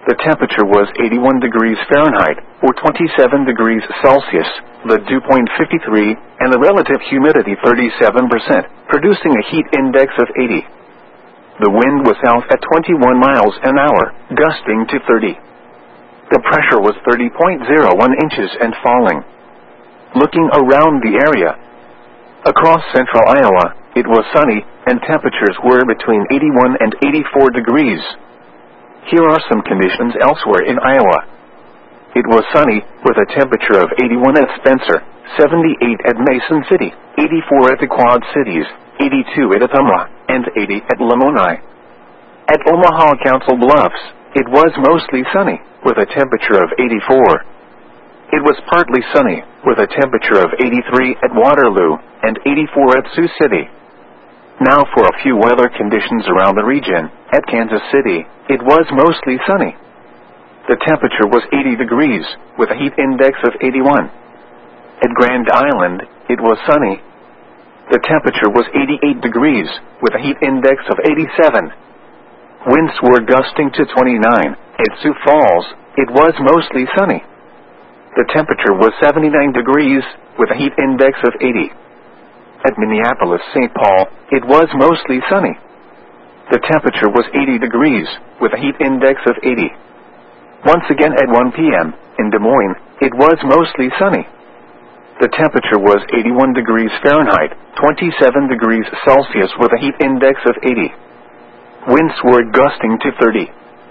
The temperature was 81 degrees Fahrenheit, or 27 degrees Celsius, the dew point 53, and the relative humidity 37%, producing a heat index of 80. The wind was south at 21 miles an hour, gusting to 30. The pressure was 30.01 inches and falling. Looking around the area, across central Iowa, it was sunny, and temperatures were between 81 and 84 degrees. Here are some conditions elsewhere in Iowa. It was sunny, with a temperature of 81 at Spencer, 78 at Mason City, 84 at the Quad Cities, 82 at Ottumwa, and 80 at Lamoni. At Omaha Council Bluffs, it was mostly sunny, with a temperature of 84. It was partly sunny, with a temperature of 83 at Waterloo, and 84 at Sioux City. Now for a few weather conditions around the region. At Kansas City, it was mostly sunny. The temperature was 80 degrees, with a heat index of 81. At Grand Island, it was sunny. The temperature was 88 degrees, with a heat index of 87. Winds were gusting to 29. At Sioux Falls, it was mostly sunny. The temperature was 79 degrees, with a heat index of 80. At Minneapolis-St. Paul, it was mostly sunny. The temperature was 80 degrees, with a heat index of 80. Once again at 1 p.m., in Des Moines, it was mostly sunny. The temperature was 81 degrees Fahrenheit, 27 degrees Celsius with a heat index of 80. Winds were gusting to 30.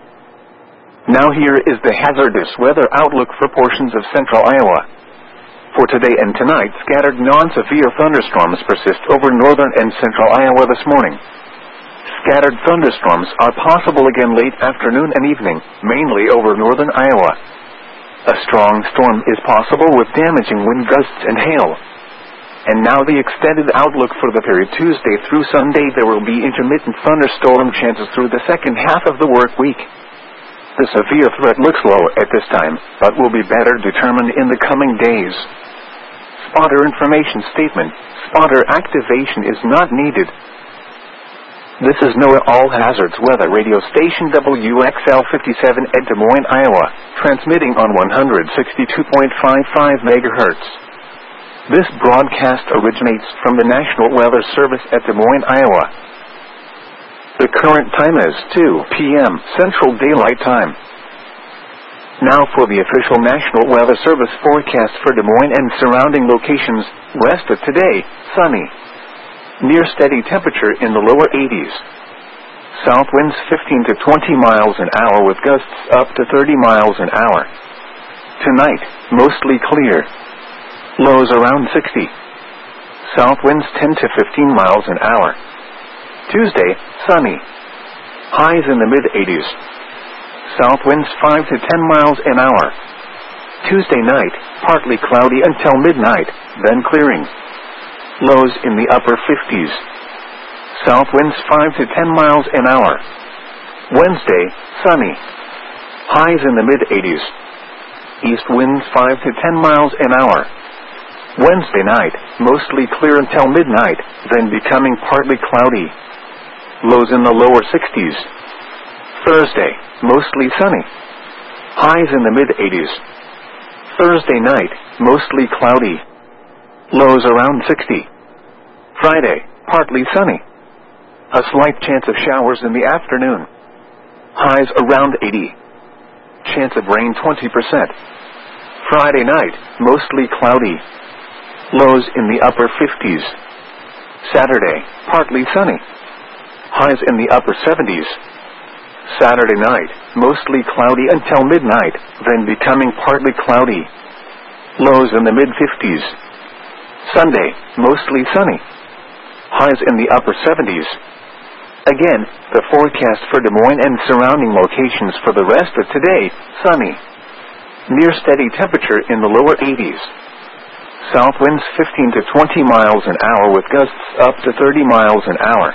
Now here is the hazardous weather outlook for portions of central Iowa. For today and tonight, scattered non-severe thunderstorms persist over northern and central Iowa this morning. Scattered thunderstorms are possible again late afternoon and evening, mainly over northern Iowa. A strong storm is possible with damaging wind gusts and hail. And now the extended outlook for the period Tuesday through Sunday. There will be intermittent thunderstorm chances through the second half of the work week. The severe threat looks low at this time, but will be better determined in the coming days. Spotter information statement. Spotter activation is not needed. This is NOAA All Hazards Weather Radio Station WXL 57 at Des Moines, Iowa, transmitting on 162.55 MHz. This broadcast originates from the National Weather Service at Des Moines, Iowa. The current time is 2 p.m. Central Daylight Time. Now for the official National Weather Service forecast for Des Moines and surrounding locations. Rest of today, sunny. Near steady temperature in the lower 80s. South winds 15 to 20 miles an hour with gusts up to 30 miles an hour. Tonight, mostly clear. Lows around 60. South winds 10 to 15 miles an hour. Tuesday, sunny. Highs in the mid-80s. South winds 5 to 10 miles an hour. Tuesday night, partly cloudy until midnight, then clearing. Lows in the upper 50s. South winds 5 to 10 miles an hour. Wednesday, sunny. Highs in the mid-80s. East winds 5 to 10 miles an hour. Wednesday night, mostly clear until midnight, then becoming partly cloudy. Lows in the lower 60s. Thursday, mostly sunny. Highs in the mid-80s. Thursday night, mostly cloudy. Lows around 60. Friday, partly sunny. A slight chance of showers in the afternoon. Highs around 80. Chance of rain 20%. Friday night, mostly cloudy. Lows in the upper 50s. Saturday, partly sunny. Highs in the upper 70s. Saturday night, mostly cloudy until midnight, then becoming partly cloudy. Lows in the mid-50s. Sunday, mostly sunny. Highs in the upper 70s. Again, the forecast for Des Moines and surrounding locations for the rest of today, sunny. Near steady temperature in the lower 80s. South winds 15 to 20 miles an hour with gusts up to 30 miles an hour.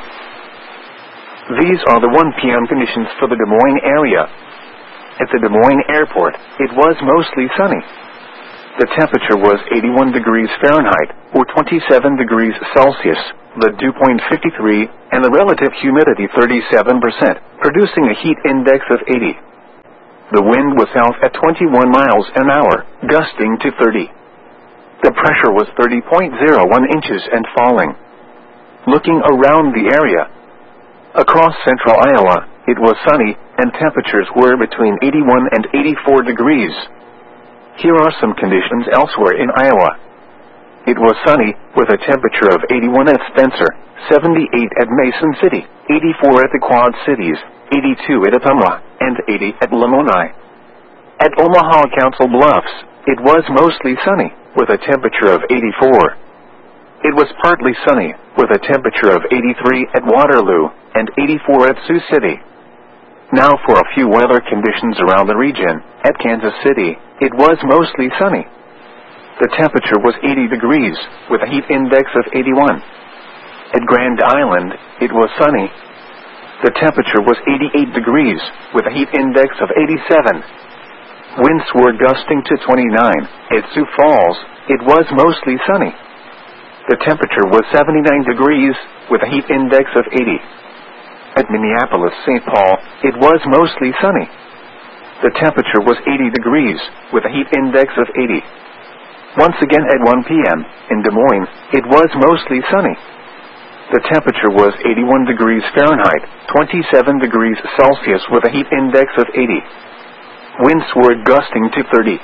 These are the 1 p.m. conditions for the Des Moines area. At the Des Moines Airport, it was mostly sunny. The temperature was 81 degrees Fahrenheit, or 27 degrees Celsius, the dew point 53, and the relative humidity 37%, producing a heat index of 80. The wind was south at 21 miles an hour, gusting to 30. The pressure was 30.01 inches and falling. Looking around the area, across central Iowa, it was sunny, and temperatures were between 81 and 84 degrees. Here are some conditions elsewhere in Iowa. It was sunny, with a temperature of 81 at Spencer, 78 at Mason City, 84 at the Quad Cities, 82 at Ottumwa, and 80 at Lamoni. At Omaha Council Bluffs, it was mostly sunny, with a temperature of 84. It was partly sunny, with a temperature of 83 at Waterloo, and 84 at Sioux City. Now for a few weather conditions around the region. At Kansas City, it was mostly sunny. The temperature was 80 degrees, with a heat index of 81. At Grand Island, it was sunny. The temperature was 88 degrees, with a heat index of 87. Winds were gusting to 29. At Sioux Falls, it was mostly sunny. The temperature was 79 degrees, with a heat index of 80. At Minneapolis-St. Paul, it was mostly sunny. The temperature was 80 degrees, with a heat index of 80. Once again at 1 p.m., in Des Moines, it was mostly sunny. The temperature was 81 degrees Fahrenheit, 27 degrees Celsius, with a heat index of 80. Winds were gusting to 30.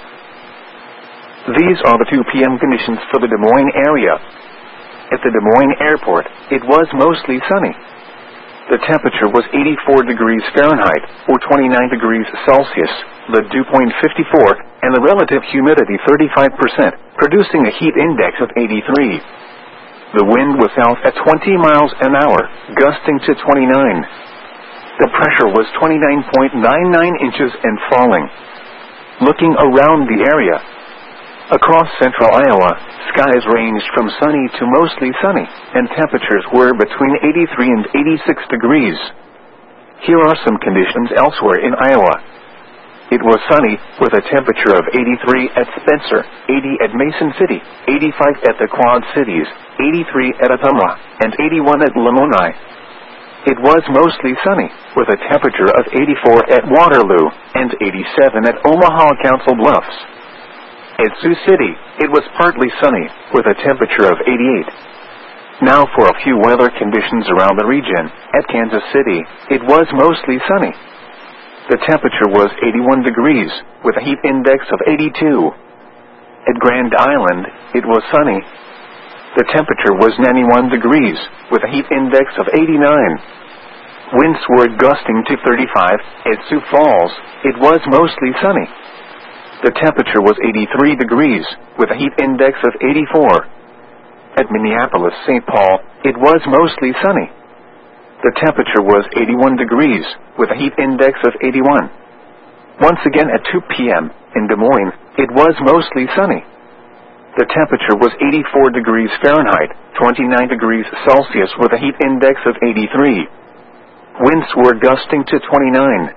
These are the 2 p.m. conditions for the Des Moines area. At the Des Moines Airport, it was mostly sunny. The temperature was 84 degrees Fahrenheit, or 29 degrees Celsius, the dew point 54, and the relative humidity 35%, producing a heat index of 83. The wind was south at 20 miles an hour, gusting to 29. The pressure was 29.99 inches and falling. Looking around the area, across central Iowa, skies ranged from sunny to mostly sunny, and temperatures were between 83 and 86 degrees. Here are some conditions elsewhere in Iowa. It was sunny, with a temperature of 83 at Spencer, 80 at Mason City, 85 at the Quad Cities, 83 at Ottumwa, and 81 at Lamoni. It was mostly sunny, with a temperature of 84 at Waterloo, and 87 at Omaha Council Bluffs. At Sioux City, it was partly sunny, with a temperature of 88. Now for a few weather conditions around the region. At Kansas City, it was mostly sunny. The temperature was 81 degrees, with a heat index of 82. At Grand Island, it was sunny. The temperature was 91 degrees, with a heat index of 89. Winds were gusting to 35. At Sioux Falls, it was mostly sunny. The temperature was 83 degrees, with a heat index of 84. At Minneapolis-St. Paul, it was mostly sunny. The temperature was 81 degrees, with a heat index of 81. Once again at 2 p.m., in Des Moines, it was mostly sunny. The temperature was 84 degrees Fahrenheit, 29 degrees Celsius, with a heat index of 83. Winds were gusting to 29.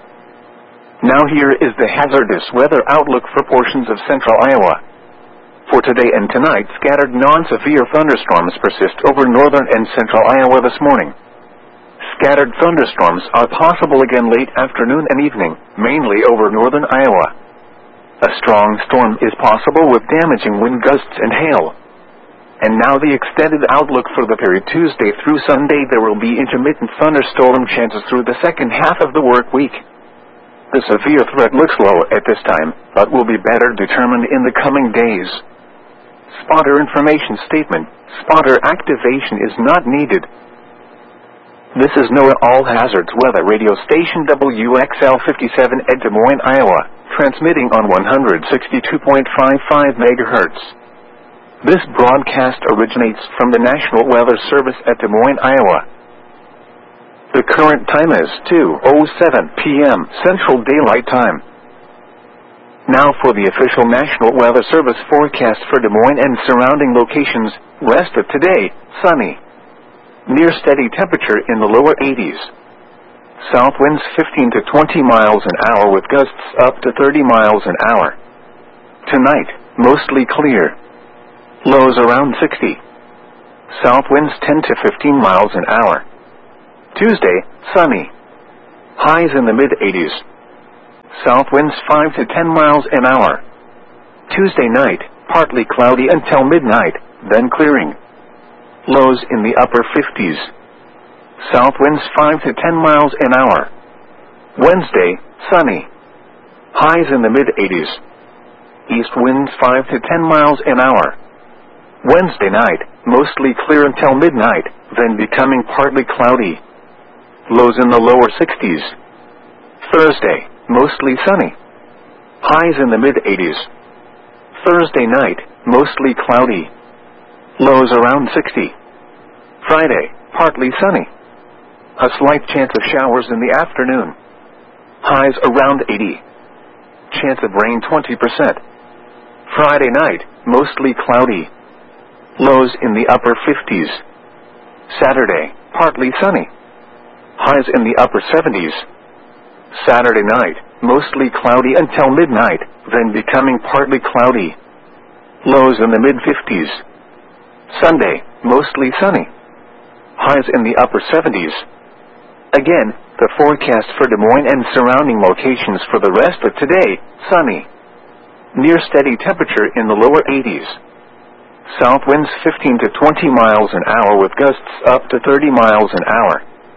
Now here is the hazardous weather outlook for portions of central Iowa. For today and tonight, scattered non-severe thunderstorms persist over northern and central Iowa this morning. Scattered thunderstorms are possible again late afternoon and evening, mainly over northern Iowa. A strong storm is possible with damaging wind gusts and hail. And now the extended outlook for the period Tuesday through Sunday. There will be intermittent thunderstorm chances through the second half of the work week. The severe threat looks low at this time, but will be better determined in the coming days. Spotter information statement. Spotter activation is not needed. This is NOAA All Hazards Weather Radio Station WXL 57 at Des Moines, Iowa, transmitting on 162.55 MHz. This broadcast originates from the National Weather Service at Des Moines, Iowa. The current time is 2:07 p.m. Central Daylight Time. Now for the official National Weather Service forecast for Des Moines and surrounding locations. Rest of today, sunny. Near steady temperature in the lower 80s. South winds 15 to 20 miles an hour with gusts up to 30 miles an hour. Tonight, mostly clear. Lows around 60. South winds 10 to 15 miles an hour. Tuesday, sunny. Highs in the mid-80s. South winds 5 to 10 miles an hour. Tuesday night, partly cloudy until midnight, then clearing. Lows in the upper 50s. South winds 5 to 10 miles an hour. Wednesday, sunny. Highs in the mid-80s. East winds 5 to 10 miles an hour. Wednesday night, mostly clear until midnight, then becoming partly cloudy. Lows in the lower 60s. Thursday, mostly sunny. Highs in the mid-80s. Thursday night, mostly cloudy. Lows around 60. Friday, partly sunny. A slight chance of showers in the afternoon. Highs around 80. Chance of rain 20%. Friday night, mostly cloudy. Lows in the upper 50s. Saturday, partly sunny. Highs in the upper 70s. Saturday night, mostly cloudy until midnight, then becoming partly cloudy. Lows in the mid-50s. Sunday, mostly sunny. Highs in the upper 70s. Again, the forecast for Des Moines and surrounding locations for the rest of today, sunny. Near steady temperature in the lower 80s. South winds 15 to 20 miles an hour with gusts up to 30 miles an hour.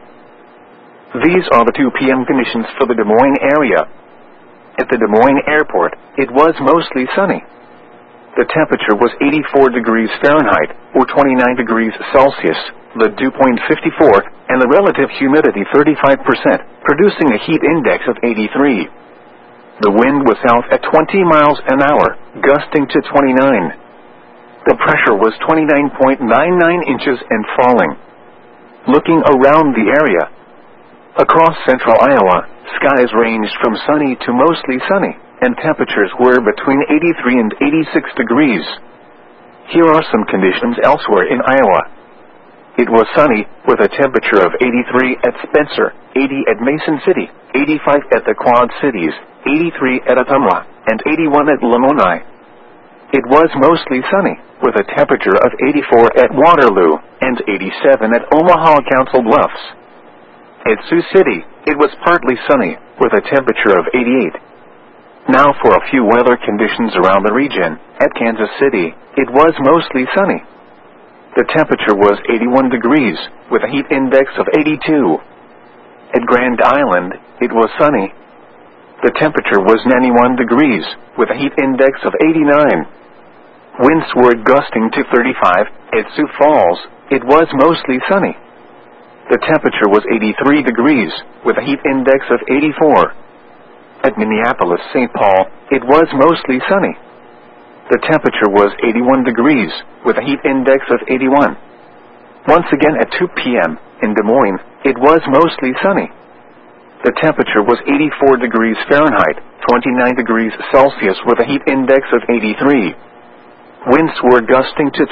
These are the 2 p.m. conditions for the Des Moines area. At the Des Moines airport, it was mostly sunny. The temperature was 84 degrees Fahrenheit, or 29 degrees Celsius, the dew point 54, and the relative humidity 35%, producing a heat index of 83. The wind was south at 20 miles an hour, gusting to 29. The pressure was 29.99 inches and falling. Looking around the area, across central Iowa, skies ranged from sunny to mostly sunny, and temperatures were between 83 and 86 degrees. Here are some conditions elsewhere in Iowa. It was sunny, with a temperature of 83 at Spencer, 80 at Mason City, 85 at the Quad Cities, 83 at Ottumwa, and 81 at Lamoni. It was mostly sunny, with a temperature of 84 at Waterloo, and 87 at Omaha Council Bluffs. At Sioux City, it was partly sunny, with a temperature of 88. Now for a few weather conditions around the region. At Kansas City, it was mostly sunny. The temperature was 81 degrees, with a heat index of 82. At Grand Island, it was sunny. The temperature was 91 degrees, with a heat index of 89. Winds were gusting to 35. At Sioux Falls, it was mostly sunny. The temperature was 83 degrees, with a heat index of 84. At Minneapolis-St. Paul, it was mostly sunny. The temperature was 81 degrees, with a heat index of 81. Once again at 2 p.m., in Des Moines, it was mostly sunny. The temperature was 84 degrees Fahrenheit, 29 degrees Celsius with a heat index of 83. Winds were gusting to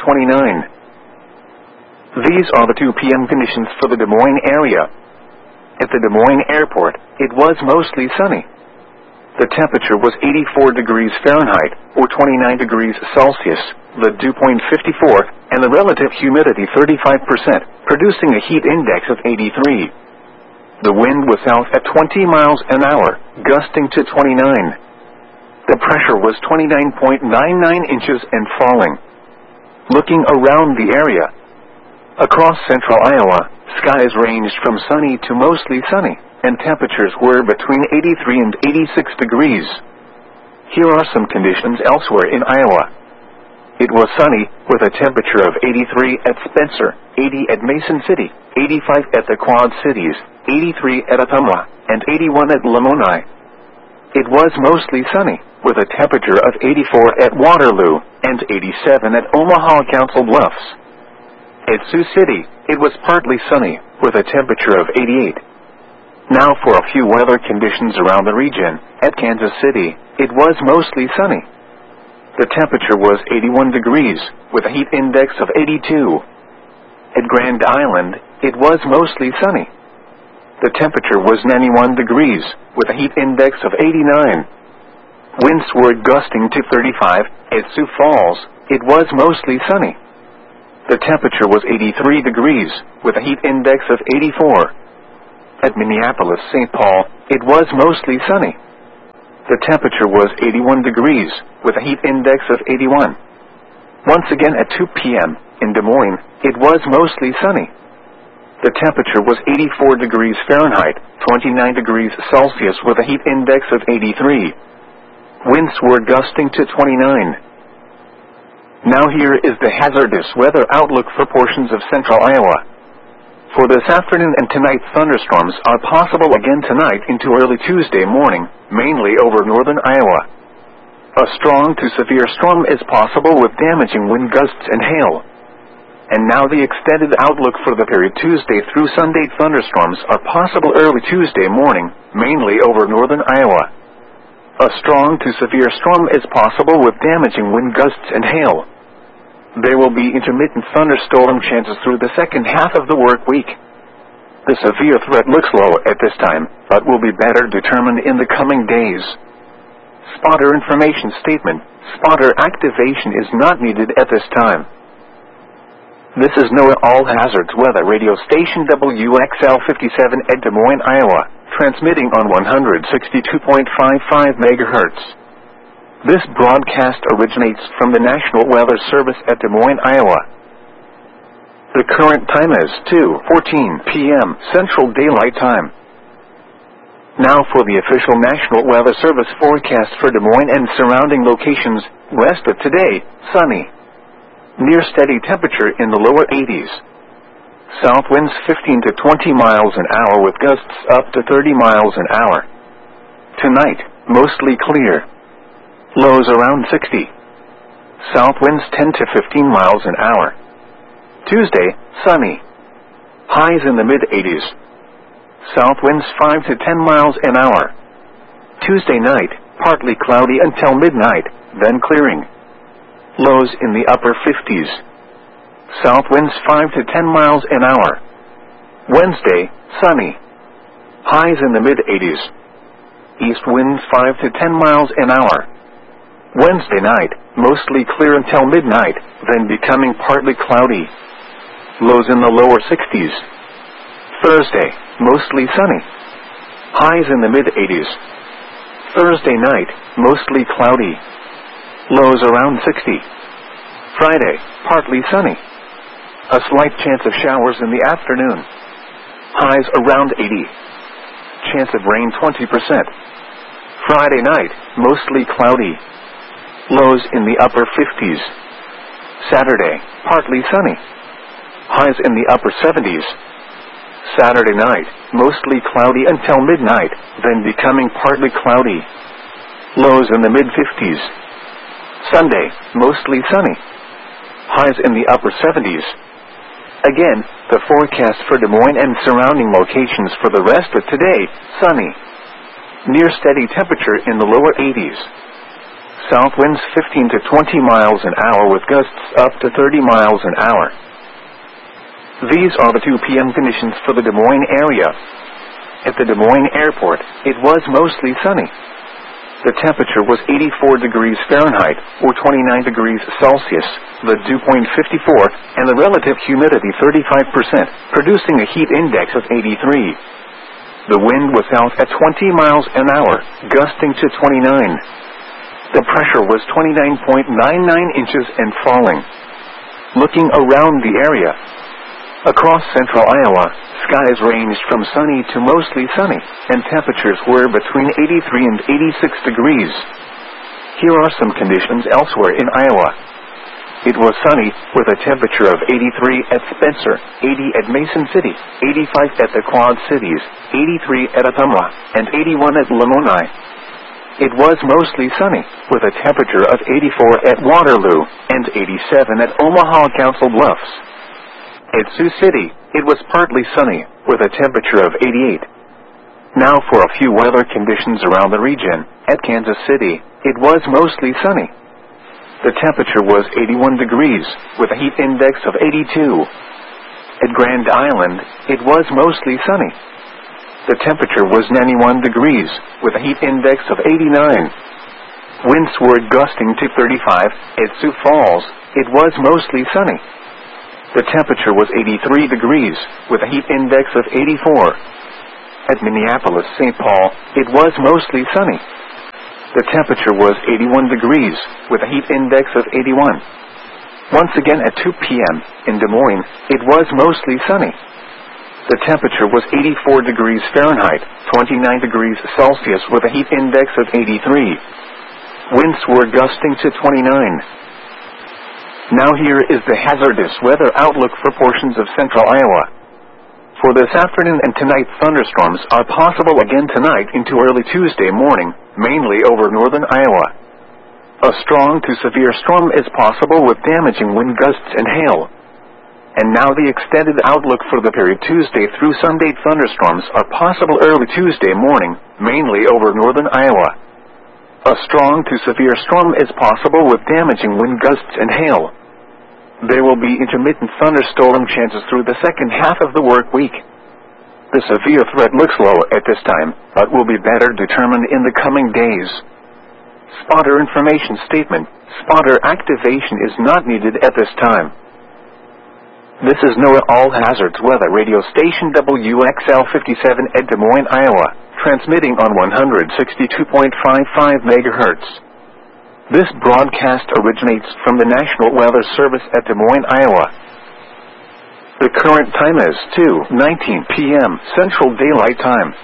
29. These are the 2 p.m. conditions for the Des Moines area. At the Des Moines airport, it was mostly sunny. The temperature was 84 degrees Fahrenheit, or 29 degrees Celsius, the dew point 54, and the relative humidity 35%, producing a heat index of 83. The wind was south at 20 miles an hour, gusting to 29. The pressure was 29.99 inches and falling. Looking around the area, across central Iowa, skies ranged from sunny to mostly sunny, and temperatures were between 83 and 86 degrees. Here are some conditions elsewhere in Iowa. It was sunny, with a temperature of 83 at Spencer, 80 at Mason City, 85 at the Quad Cities, 83 at Ottumwa, and 81 at Lamoni. It was mostly sunny, with a temperature of 84 at Waterloo, and 87 at Omaha Council Bluffs. At Sioux City, it was partly sunny, with a temperature of 88. Now for a few weather conditions around the region. At Kansas City, it was mostly sunny. The temperature was 81 degrees, with a heat index of 82. At Grand Island, it was mostly sunny. The temperature was 91 degrees, with a heat index of 89. Winds were gusting to 35. At Sioux Falls, it was mostly sunny. The temperature was 83 degrees, with a heat index of 84. At Minneapolis-St. Paul, it was mostly sunny. The temperature was 81 degrees, with a heat index of 81. Once again at 2 p.m., in Des Moines, it was mostly sunny. The temperature was 84 degrees Fahrenheit, 29 degrees Celsius with a heat index of 83. Winds were gusting to 29. Now here is the hazardous weather outlook for portions of central Iowa. For this afternoon and tonight, thunderstorms are possible again tonight into early Tuesday morning, mainly over northern Iowa. A strong to severe storm is possible with damaging wind gusts and hail. And now the extended outlook for the period Tuesday through Sunday. Thunderstorms are possible early Tuesday morning, mainly over northern Iowa. A strong to severe storm is possible with damaging wind gusts and hail. There will be intermittent thunderstorm chances through the second half of the work week. The severe threat looks low at this time, but will be better determined in the coming days. Spotter information statement: spotter activation is not needed at this time. This is NOAA All Hazards Weather Radio Station WXL 57 at Des Moines, Iowa, transmitting on 162.55 MHz. This broadcast originates from the National Weather Service at Des Moines, Iowa. The current time is 2:14 p.m. Central Daylight Time. Now for the official National Weather Service forecast for Des Moines and surrounding locations. West of today, sunny. Near steady temperature in the lower 80s. South winds 15 to 20 miles an hour with gusts up to 30 miles an hour. Tonight, mostly clear. Lows around 60. South winds 10 to 15 miles an hour. Tuesday, sunny. Highs in the mid-80s. South winds 5 to 10 miles an hour. Tuesday night, partly cloudy until midnight, then clearing. Lows in the upper 50s. South winds 5 to 10 miles an hour. Wednesday, sunny. Highs in the mid-80s. East winds 5 to 10 miles an hour. Wednesday night, mostly clear until midnight, then becoming partly cloudy. Lows in the lower 60s. Thursday, mostly sunny. Highs in the mid-80s. Thursday night, mostly cloudy. Lows around 60. Friday, partly sunny. A slight chance of showers in the afternoon. Highs around 80. Chance of rain 20%. Friday night, mostly cloudy. Lows in the upper 50s. Saturday, partly sunny. Highs in the upper 70s. Saturday night, mostly cloudy until midnight, then becoming partly cloudy. Lows in the mid-50s. Sunday, mostly sunny. Highs in the upper 70s. Again, the forecast for Des Moines and surrounding locations for the rest of today, sunny. Near steady temperature in the lower 80s. South winds 15 to 20 miles an hour with gusts up to 30 miles an hour. These are the 2 p.m. conditions for the Des Moines area. At the Des Moines Airport, it was mostly sunny. The temperature was 84 degrees Fahrenheit, or 29 degrees Celsius, the dew point 54, and the relative humidity 35%, producing a heat index of 83. The wind was south at 20 miles an hour, gusting to 29. The pressure was 29.99 inches and falling. Looking around the area. Across central Iowa, skies ranged from sunny to mostly sunny, and temperatures were between 83 and 86 degrees. Here are some conditions elsewhere in Iowa. It was sunny, with a temperature of 83 at Spencer, 80 at Mason City, 85 at the Quad Cities, 83 at Ottumwa, and 81 at Lamoni. It was mostly sunny, with a temperature of 84 at Waterloo, and 87 at Omaha Council Bluffs. At Sioux City, it was partly sunny, with a temperature of 88. Now for a few weather conditions around the region. At Kansas City, it was mostly sunny. The temperature was 81 degrees, with a heat index of 82. At Grand Island, it was mostly sunny. The temperature was 91 degrees, with a heat index of 89. Winds were gusting to 35. At Sioux Falls, it was mostly sunny. The temperature was 83 degrees, with a heat index of 84. At Minneapolis, St. Paul, it was mostly sunny. The temperature was 81 degrees, with a heat index of 81. Once again at 2 p.m. in Des Moines, it was mostly sunny. The temperature was 84 degrees Fahrenheit, 29 degrees Celsius, with a heat index of 83. Winds were gusting to 29. Now here is the hazardous weather outlook for portions of central Iowa. For this afternoon and tonight, thunderstorms are possible again tonight into early Tuesday morning, mainly over northern Iowa. A strong to severe storm is possible with damaging wind gusts and hail. And now the extended outlook for the period Tuesday through Sunday. Thunderstorms are possible early Tuesday morning, mainly over northern Iowa. A strong to severe storm is possible with damaging wind gusts and hail. There will be intermittent thunderstorm chances through the second half of the work week. The severe threat looks low at this time, but will be better determined in the coming days. Spotter information statement. Spotter activation is not needed at this time. This is NOAA All Hazards Weather Radio Station WXL 57 at Des Moines, Iowa, transmitting on 162.55 MHz. This broadcast originates from the National Weather Service at Des Moines, Iowa. The current time is 2:19 p.m. Central Daylight Time.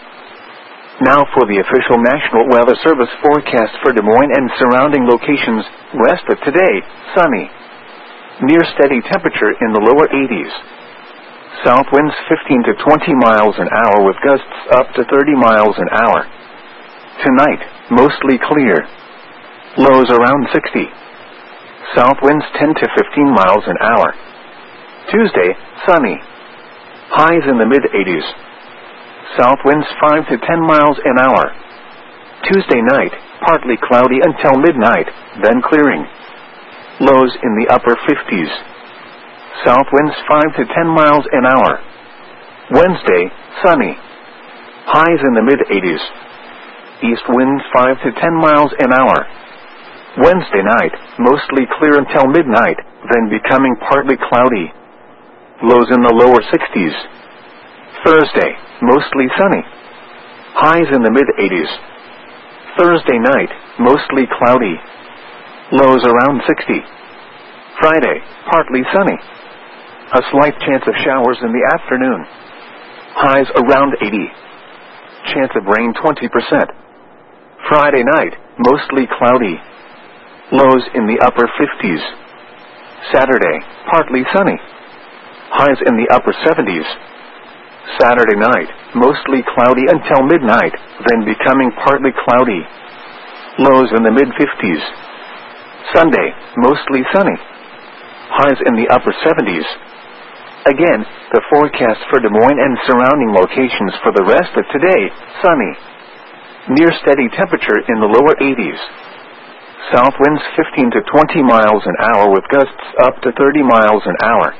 Now for the official National Weather Service forecast for Des Moines and surrounding locations. West of today, sunny. Near steady temperature in the lower 80s. South winds 15 to 20 miles an hour with gusts up to 30 miles an hour. Tonight, mostly clear. Lows around 60. South winds 10 to 15 miles an hour. Tuesday, sunny. Highs in the mid-80s. South winds 5 to 10 miles an hour. Tuesday night, partly cloudy until midnight, then clearing. Lows in the upper 50s. South winds 5 to 10 miles an hour. Wednesday, sunny. Highs in the mid-80s. East winds 5 to 10 miles an hour. Wednesday night, mostly clear until midnight, then becoming partly cloudy. Lows in the lower 60s. Thursday, mostly sunny. Highs in the mid-80s. Thursday night, mostly cloudy. Lows around 60. Friday, partly sunny. A slight chance of showers in the afternoon. Highs around 80. Chance of rain 20%. Friday night, mostly cloudy. Lows in the upper 50s. Saturday, partly sunny. Highs in the upper 70s. Saturday night, mostly cloudy until midnight, then becoming partly cloudy. Lows in the mid-50s. Sunday, mostly sunny. Highs in the upper 70s. Again, the forecast for Des Moines and surrounding locations for the rest of today, sunny. Near steady temperature in the lower 80s. South winds 15 to 20 miles an hour with gusts up to 30 miles an hour.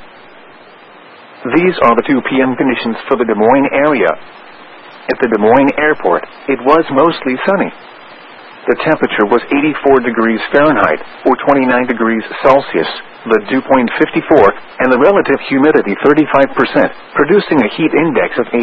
These are the 2 p.m. conditions for the Des Moines area. At the Des Moines Airport, it was mostly sunny. The temperature was 84 degrees Fahrenheit, or 29 degrees Celsius, the dew point 54, and the relative humidity 35%, producing a heat index of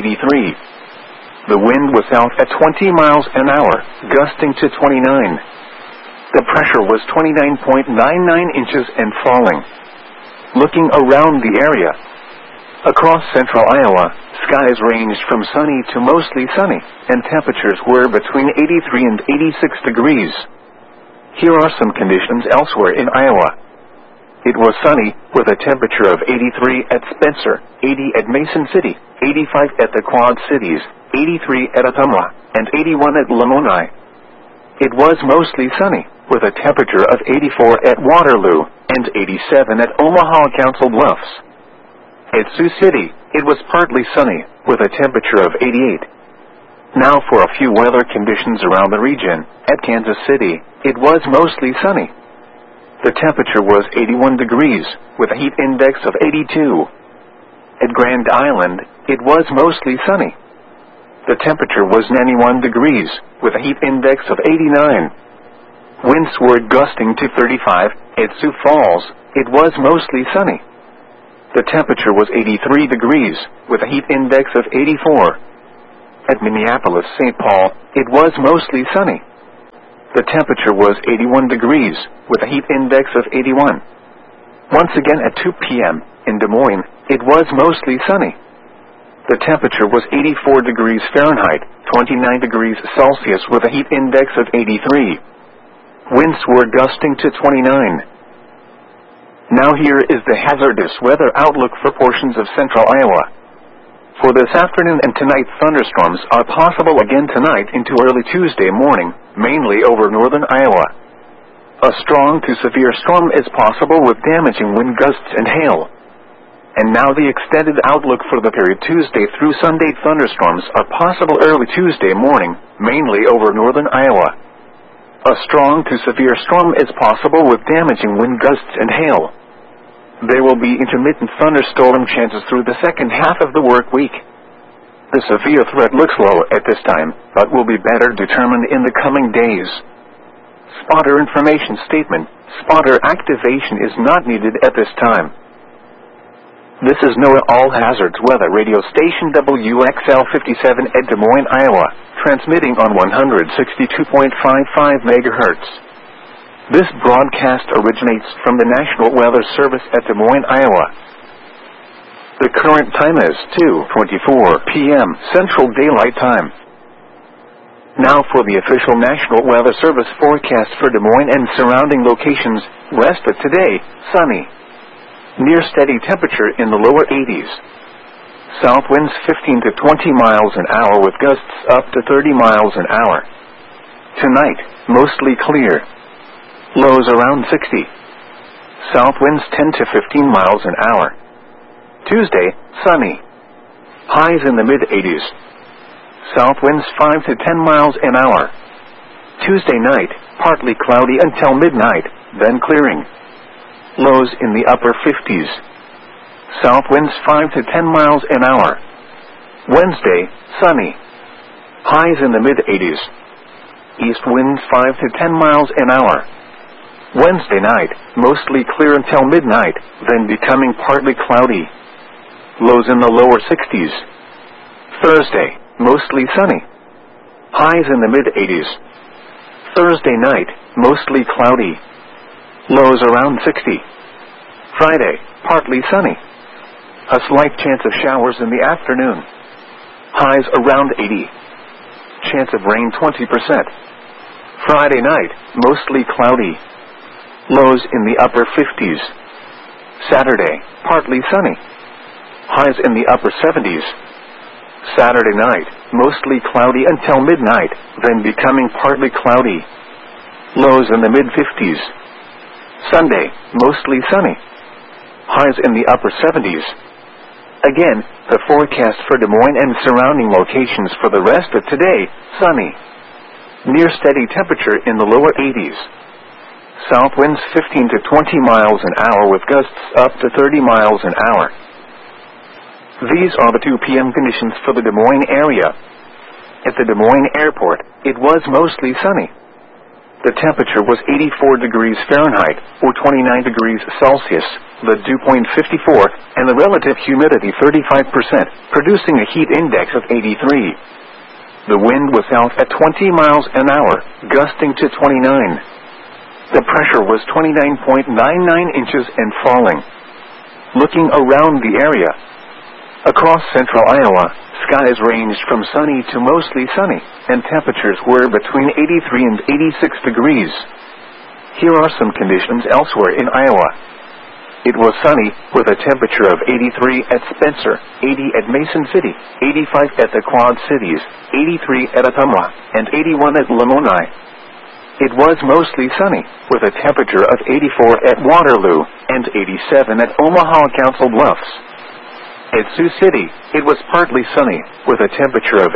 83. The wind was south at 20 miles an hour, gusting to 29. The pressure was 29.99 inches and falling. Looking around the area, across central Iowa, skies ranged from sunny to mostly sunny, and temperatures were between 83 and 86 degrees. Here are some conditions elsewhere in Iowa. It was sunny, with a temperature of 83 at Spencer, 80 at Mason City, 85 at the Quad Cities, 83 at Ottumwa, and 81 at Lamoni. It was mostly sunny, with a temperature of 84 at Waterloo, and 87 at Omaha Council Bluffs. At Sioux City, it was partly sunny, with a temperature of 88. Now for a few weather conditions around the region. At Kansas City, it was mostly sunny. The temperature was 81 degrees, with a heat index of 82. At Grand Island, it was mostly sunny. The temperature was 91 degrees, with a heat index of 89. Winds were gusting to 35. At Sioux Falls, it was mostly sunny. The temperature was 83 degrees, with a heat index of 84. At Minneapolis-St. Paul, it was mostly sunny. The temperature was 81 degrees, with a heat index of 81. Once again at 2 p.m., in Des Moines, it was mostly sunny. The temperature was 84 degrees Fahrenheit, 29 degrees Celsius with a heat index of 83. Winds were gusting to 29. Now here is the hazardous weather outlook for portions of central Iowa. For this afternoon and tonight, thunderstorms are possible again tonight into early Tuesday morning, mainly over northern Iowa. A strong to severe storm is possible with damaging wind gusts and hail. And now the extended outlook for the period Tuesday through Sunday. Thunderstorms are possible early Tuesday morning, mainly over northern Iowa. A strong to severe storm is possible with damaging wind gusts and hail. There will be intermittent thunderstorm chances through the second half of the work week. The severe threat looks low at this time, but will be better determined in the coming days. Spotter information statement: spotter activation is not needed at this time. This is NOAA All Hazards Weather Radio Station WXL 57 at Des Moines, Iowa, transmitting on 162.55 MHz. This broadcast originates from the National Weather Service at Des Moines, Iowa. The current time is 2:24 p.m. Central Daylight Time. Now for the official National Weather Service forecast for Des Moines and surrounding locations. Rest of today, sunny. Near steady temperature in the lower 80s. South winds 15 to 20 miles an hour with gusts up to 30 miles an hour. Tonight, mostly clear. Lows around 60. South winds 10 to 15 miles an hour. Tuesday, sunny. Highs in the mid-80s. South winds 5 to 10 miles an hour. Tuesday night, partly cloudy until midnight, then clearing. Lows in the upper 50s. South winds 5 to 10 miles an hour. Wednesday, sunny. Highs in the mid-80s. East winds 5 to 10 miles an hour. Wednesday night, mostly clear until midnight, then becoming partly cloudy. Lows in the lower 60s. Thursday, mostly sunny. Highs in the mid-80s. Thursday night, mostly cloudy. Lows around 60. Friday, partly sunny. A slight chance of showers in the afternoon. Highs around 80. Chance of rain 20%. Friday night, mostly cloudy. Lows in the upper 50s. Saturday, partly sunny. Highs in the upper 70s. Saturday night, mostly cloudy until midnight, then becoming partly cloudy. Lows in the mid-50s. Sunday, mostly sunny. Highs in the upper 70s. Again, the forecast for Des Moines and surrounding locations for the rest of today, sunny. Near steady temperature in the lower 80s. South winds 15 to 20 miles an hour with gusts up to 30 miles an hour. These are the 2 p.m. conditions for the Des Moines area. At the Des Moines Airport, it was mostly sunny. The temperature was 84 degrees Fahrenheit, or 29 degrees Celsius, the dew point 54, and the relative humidity 35%, producing a heat index of 83. The wind was south at 20 miles an hour, gusting to 29. The pressure was 29.99 inches and falling. Looking around the area, across central Iowa, skies ranged from sunny to mostly sunny, and temperatures were between 83 and 86 degrees. Here are some conditions elsewhere in Iowa. It was sunny, with a temperature of 83 at Spencer, 80 at Mason City, 85 at the Quad Cities, 83 at Ottumwa, and 81 at Lamoni. It was mostly sunny, with a temperature of 84 at Waterloo, and 87 at Omaha Council Bluffs. At Sioux City, it was partly sunny, with a temperature of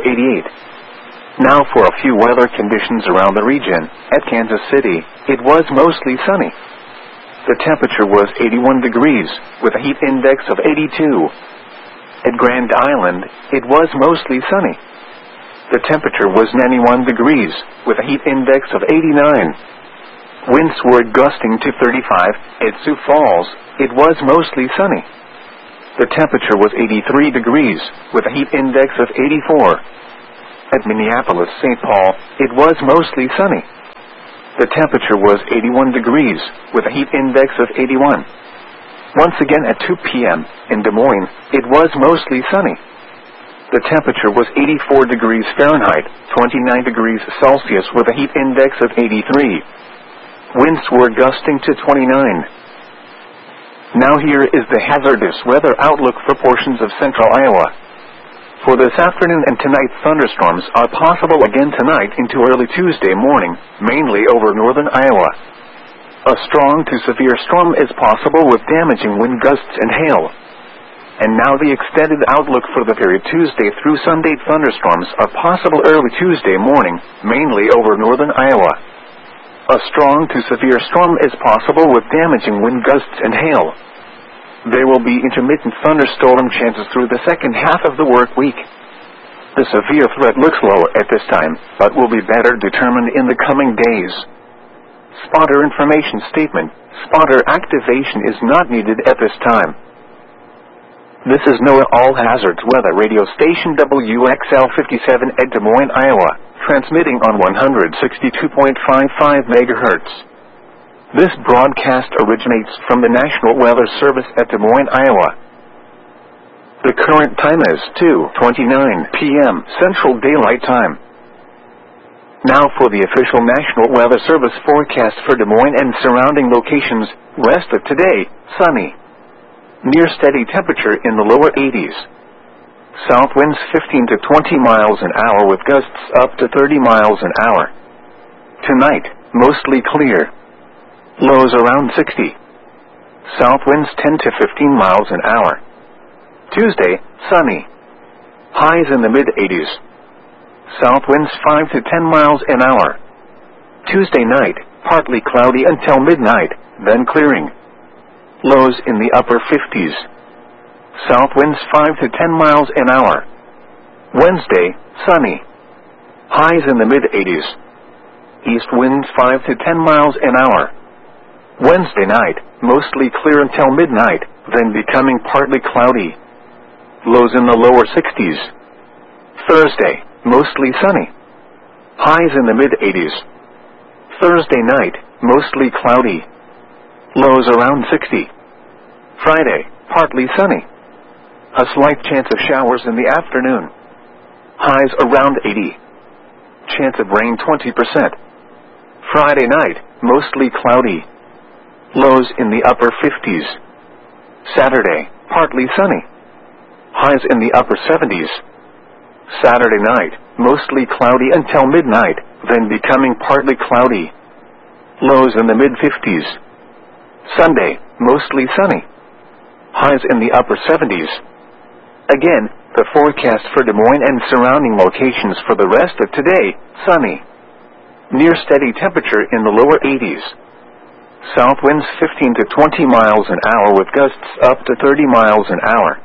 88. Now for a few weather conditions around the region. At Kansas City, it was mostly sunny. The temperature was 81 degrees, with a heat index of 82. At Grand Island, it was mostly sunny. The temperature was 91 degrees, with a heat index of 89. Winds were gusting to 35. At Sioux Falls, it was mostly sunny. The temperature was 83 degrees, with a heat index of 84. At Minneapolis-St. Paul, it was mostly sunny. The temperature was 81 degrees, with a heat index of 81. Once again at 2 p.m., in Des Moines, it was mostly sunny. The temperature was 84 degrees Fahrenheit, 29 degrees Celsius, with a heat index of 83. Winds were gusting to 29. Now here is the hazardous weather outlook for portions of central Iowa. For this afternoon and tonight, thunderstorms are possible again tonight into early Tuesday morning, mainly over northern Iowa. A strong to severe storm is possible with damaging wind gusts and hail. And now the extended outlook for the period Tuesday through Sunday. Thunderstorms are possible early Tuesday morning, mainly over northern Iowa. A strong to severe storm is possible with damaging wind gusts and hail. There will be intermittent thunderstorm chances through the second half of the work week. The severe threat looks low at this time, but will be better determined in the coming days. Spotter information statement. Spotter activation is not needed at this time. This is NOAA All Hazards Weather Radio Station WXL 57 at Des Moines, Iowa, transmitting on 162.55 MHz. This broadcast originates from the National Weather Service at Des Moines, Iowa. The current time is 2:29 p.m. Central Daylight Time. Now for the official National Weather Service forecast for Des Moines and surrounding locations. Rest of today, sunny. Near steady temperature in the lower 80s. South winds 15 to 20 miles an hour with gusts up to 30 miles an hour. Tonight, mostly clear. Lows around 60. South winds 10 to 15 miles an hour. Tuesday, sunny. Highs in the mid-80s. South winds 5 to 10 miles an hour. Tuesday night, partly cloudy until midnight, then clearing. Lows in the upper 50s. South winds 5 to 10 miles an hour. Wednesday, sunny. Highs in the mid-80s. East winds 5 to 10 miles an hour. Wednesday night, mostly clear until midnight, then becoming partly cloudy. Lows in the lower 60s. Thursday, mostly sunny. Highs in the mid-80s. Thursday night, mostly cloudy. Lows around 60. Friday, partly sunny. A slight chance of showers in the afternoon. Highs around 80. Chance of rain 20%. Friday night, mostly cloudy. Lows in the upper 50s. Saturday, partly sunny. Highs in the upper 70s. Saturday night, mostly cloudy until midnight, then becoming partly cloudy. Lows in the mid-50s. Sunday, mostly sunny. Highs in the upper 70s. Again, the forecast for Des Moines and surrounding locations for the rest of today, sunny. Near steady temperature in the lower 80s. South winds 15 to 20 miles an hour with gusts up to 30 miles an hour.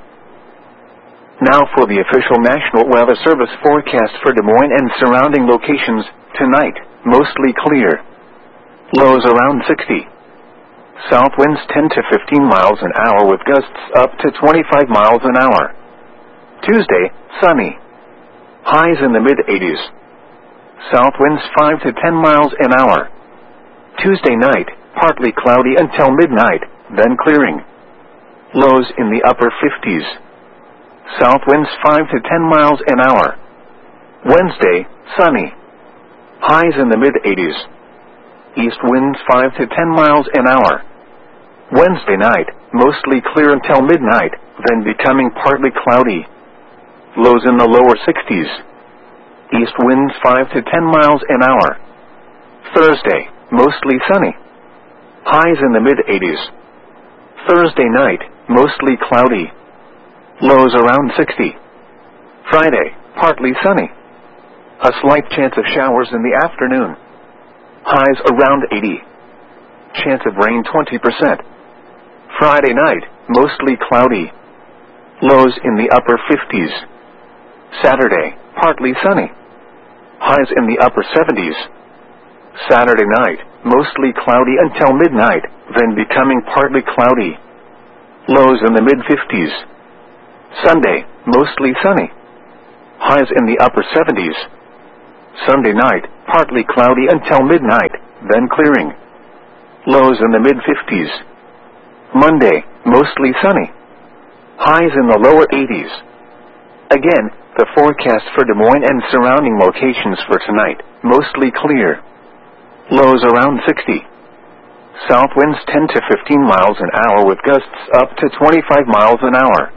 Now for the official National Weather Service forecast for Des Moines and surrounding locations. Tonight, mostly clear. Lows around 60. South winds 10 to 15 miles an hour with gusts up to 25 miles an hour. Tuesday, sunny. Highs in the mid-80s. South winds 5 to 10 miles an hour. Tuesday night, partly cloudy until midnight, then clearing. Lows in the upper 50s. South winds 5 to 10 miles an hour. Wednesday, sunny. Highs in the mid-80s. East winds 5 to 10 miles an hour. Wednesday night, mostly clear until midnight, then becoming partly cloudy. Lows in the lower 60s. East winds 5 to 10 miles an hour. Thursday, mostly sunny. Highs in the mid-80s. Thursday night, mostly cloudy. Lows around 60. Friday, partly sunny. A slight chance of showers in the afternoon. Highs around 80. Chance of rain 20%. Friday night, mostly cloudy. Lows in the upper 50s. Saturday, partly sunny. Highs in the upper 70s. Saturday night, mostly cloudy until midnight, then becoming partly cloudy. Lows in the mid-50s. Sunday, mostly sunny. Highs in the upper 70s. Sunday night, partly cloudy until midnight, then clearing. Lows in the mid-50s. Monday, mostly sunny. Highs in the lower 80s. Again, the forecast for Des Moines and surrounding locations for tonight, mostly clear. Lows around 60. South winds 10 to 15 miles an hour with gusts up to 25 miles an hour.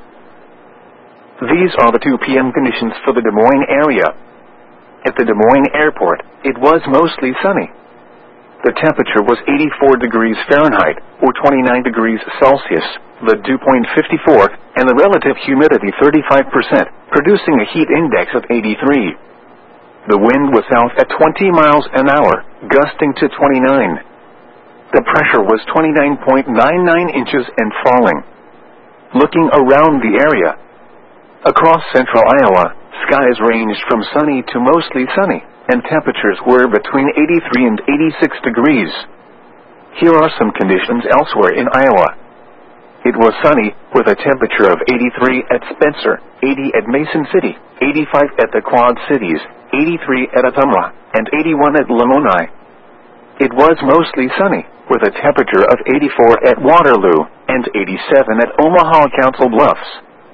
These are the 2 p.m. conditions for the Des Moines area. At the Des Moines airport, it was mostly sunny. The temperature was 84 degrees Fahrenheit, or 29 degrees Celsius, the dew point 54, and the relative humidity 35%, producing a heat index of 83. The wind was south at 20 miles an hour, gusting to 29. The pressure was 29.99 inches and falling. Looking around the area, across central Iowa, skies ranged from sunny to mostly sunny, and temperatures were between 83 and 86 degrees. Here are some conditions elsewhere in Iowa. It was sunny, with a temperature of 83 at Spencer, 80 at Mason City, 85 at the Quad Cities, 83 at Ottumwa, and 81 at Lamoni. It was mostly sunny, with a temperature of 84 at Waterloo, and 87 at Omaha Council Bluffs.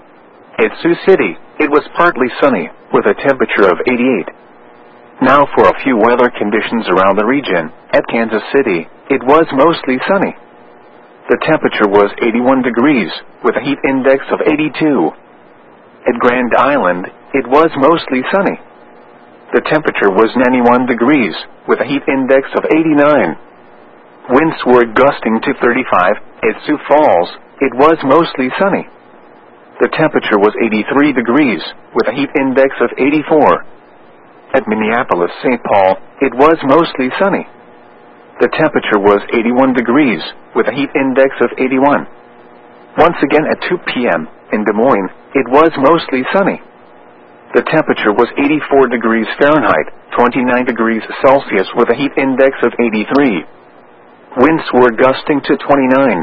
At Sioux City, it was partly sunny, with a temperature of 88. Now for a few weather conditions around the region. At Kansas City, it was mostly sunny. The temperature was 81 degrees, with a heat index of 82. At Grand Island, it was mostly sunny. The temperature was 91 degrees, with a heat index of 89. Winds were gusting to 35. At Sioux Falls, it was mostly sunny. The temperature was 83 degrees, with a heat index of 84. At Minneapolis-St. Paul, it was mostly sunny. The temperature was 81 degrees, with a heat index of 81. Once again at 2 p.m., in Des Moines, it was mostly sunny. The temperature was 84 degrees Fahrenheit, 29 degrees Celsius, with a heat index of 83. Winds were gusting to 29.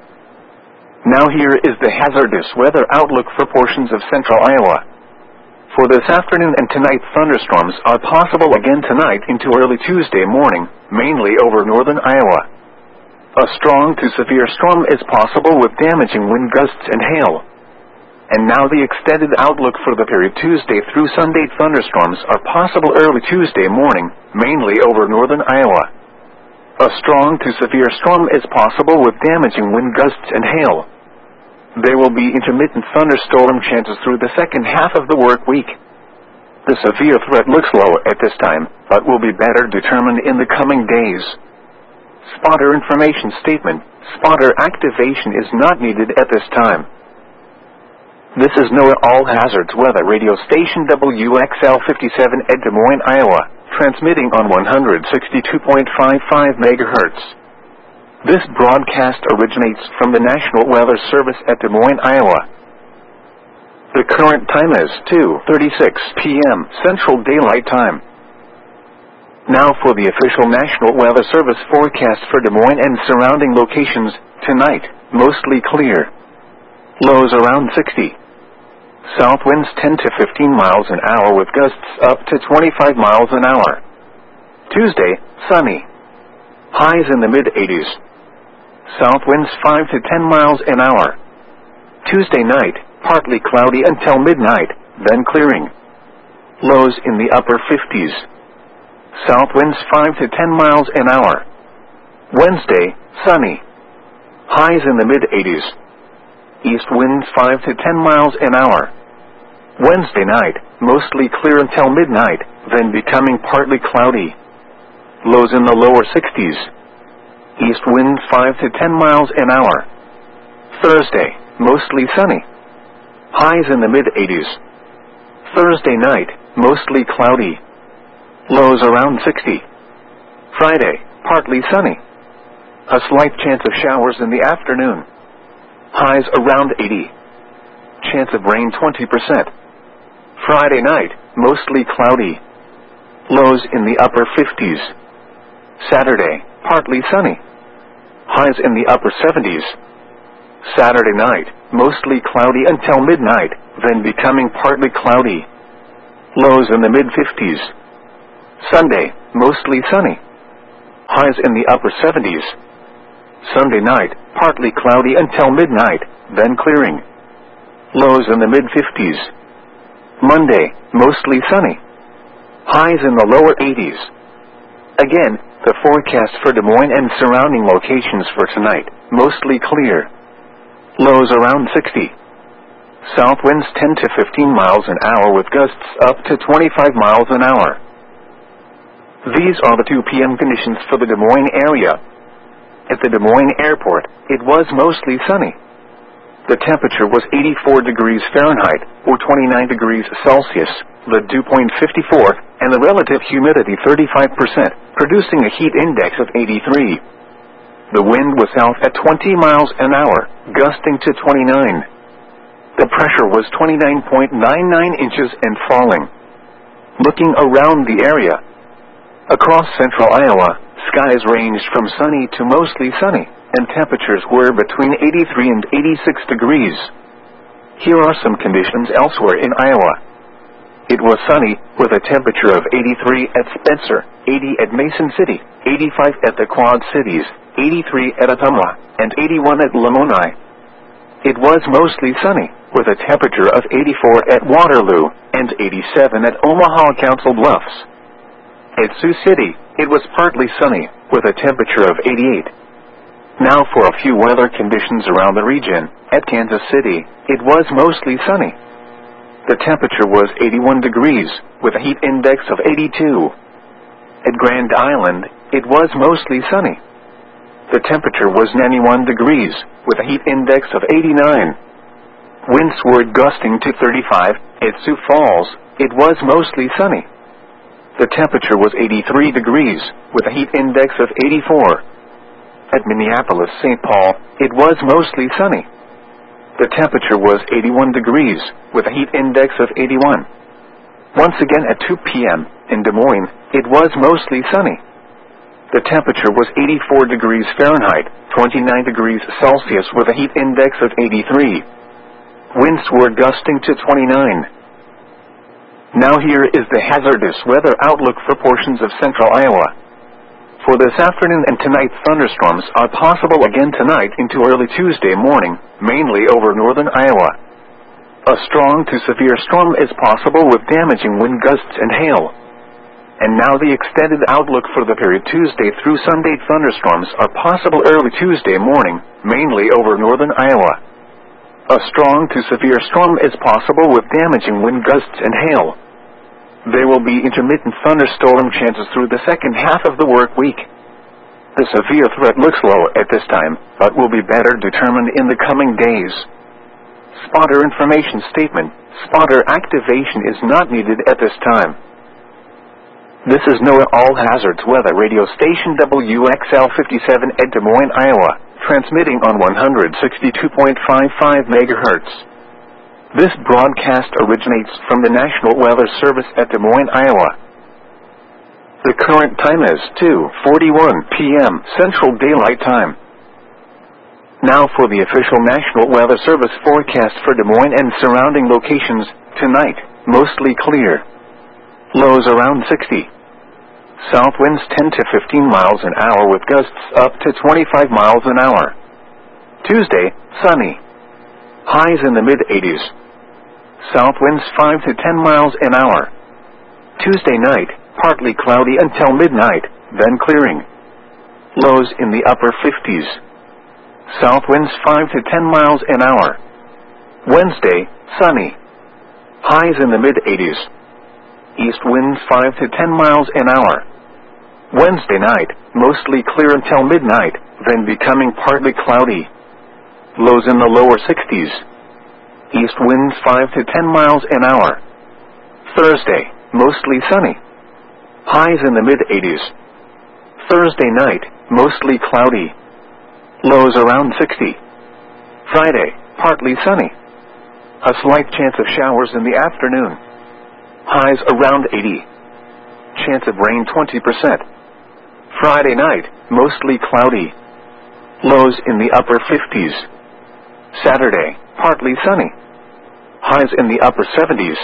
Now here is the hazardous weather outlook for portions of central Iowa. For this afternoon and tonight, thunderstorms are possible again tonight into early Tuesday morning, mainly over northern Iowa. A strong to severe storm is possible with damaging wind gusts and hail. And now the extended outlook for the period Tuesday through Sunday. Thunderstorms are possible early Tuesday morning, mainly over northern Iowa. A strong to severe storm is possible with damaging wind gusts and hail. There will be intermittent thunderstorm chances through the second half of the work week. The severe threat looks low at this time, but will be better determined in the coming days. Spotter information statement. Spotter activation is not needed at this time. This is NOAA All Hazards Weather Radio Station WXL 57 at Des Moines, Iowa, transmitting on 162.55 megahertz. This broadcast originates from the National Weather Service at Des Moines, Iowa. The current time is 2:36 p.m. Central Daylight Time. Now for the official National Weather Service forecast for Des Moines and surrounding locations. Tonight, mostly clear. Lows around 60. South winds 10 to 15 miles an hour with gusts up to 25 miles an hour. Tuesday, sunny. Highs in the mid-80s. South winds 5 to 10 miles an hour. Tuesday night, partly cloudy until midnight, then clearing. Lows in the upper 50s. South winds 5 to 10 miles an hour. Wednesday, sunny. Highs in the mid-80s. East winds 5 to 10 miles an hour. Wednesday night, mostly clear until midnight, then becoming partly cloudy. Lows in the lower 60s. East winds 5 to 10 miles an hour. Thursday, mostly sunny. Highs in the mid-80s. Thursday night, mostly cloudy. Lows around 60. Friday, partly sunny. A slight chance of showers in the afternoon. Highs around 80. Chance of rain 20%. Friday night, mostly cloudy. Lows in the upper 50s. Saturday, partly sunny. Highs in the upper 70s. Saturday night, mostly cloudy until midnight, then becoming partly cloudy. Lows in the mid-50s. Sunday, mostly sunny. highs in the upper 70s. Sunday night, partly cloudy until midnight, then clearing. Lows in the mid-50s. Monday, mostly sunny. Highs in the lower 80s. Again, the forecast for Des Moines and surrounding locations for tonight, mostly clear. Lows around 60. South winds 10 to 15 miles an hour with gusts up to 25 miles an hour. These are the 2 p.m. conditions for the Des Moines area. At the Des Moines airport, it was mostly sunny. The temperature was 84 degrees Fahrenheit, or 29 degrees Celsius, the dew point 54, and the relative humidity 35%, producing a heat index of 83. The wind was south at 20 miles an hour, gusting to 29. The pressure was 29.99 inches and falling. Looking around the area, across central Iowa, skies ranged from sunny to mostly sunny, and temperatures were between 83 and 86 degrees. Here are some conditions elsewhere in Iowa. It was sunny, with a temperature of 83 at Spencer, 80 at Mason City, 85 at the Quad Cities, 83 at Ottumwa, and 81 at Lamoni. It was mostly sunny, with a temperature of 84 at Waterloo, and 87 at Omaha Council Bluffs. At Sioux City, it was partly sunny, with a temperature of 88. Now for a few weather conditions around the region. At Kansas City, it was mostly sunny. The temperature was 81 degrees, with a heat index of 82. At Grand Island, it was mostly sunny. The temperature was 91 degrees, with a heat index of 89. Winds were gusting to 35. At Sioux Falls, it was mostly sunny. The temperature was 83 degrees, with a heat index of 84. At Minneapolis-St. Paul, it was mostly sunny. The temperature was 81 degrees, with a heat index of 81. Once again at 2 p.m., in Des Moines, it was mostly sunny. The temperature was 84 degrees Fahrenheit, 29 degrees Celsius, with a heat index of 83. Winds were gusting to 29. Now here is the hazardous weather outlook for portions of central Iowa. For this afternoon and tonight, thunderstorms are possible again tonight into early Tuesday morning, mainly over northern Iowa. A strong to severe storm is possible with damaging wind gusts and hail. And now the extended outlook for the period Tuesday through Sunday. Thunderstorms are possible early Tuesday morning, mainly over northern Iowa. A strong to severe storm is possible with damaging wind gusts and hail. There will be intermittent thunderstorm chances through the second half of the work week. The severe threat looks low at this time, but will be better determined in the coming days. Spotter information statement. Spotter activation is not needed at this time. This is NOAA All Hazards Weather Radio Station WXL 57 at Des Moines, Iowa, transmitting on 162.55 MHz. This broadcast originates from the National Weather Service at Des Moines, Iowa. The current time is 2:41 p.m. Central Daylight Time. Now for the official National Weather Service forecast for Des Moines and surrounding locations. Tonight, mostly clear. Lows around 60. South winds 10 to 15 miles an hour with gusts up to 25 miles an hour. Tuesday, sunny. Highs in the mid-80s. South winds 5 to 10 miles an hour. Tuesday night, partly cloudy until midnight, then clearing. Lows in the upper 50s. South winds 5 to 10 miles an hour. Wednesday, sunny. Highs in the mid-80s. East winds 5 to 10 miles an hour. Wednesday night, mostly clear until midnight, then becoming partly cloudy. Lows in the lower 60s. East winds 5 to 10 miles an hour. Thursday, mostly sunny. Highs in the mid-80s. Thursday night, mostly cloudy. Lows around 60. Friday, partly sunny. A slight chance of showers in the afternoon. Highs around 80. Chance of rain 20%. Friday night, mostly cloudy. Lows in the upper 50s. Saturday, partly sunny. Highs in the upper 70s.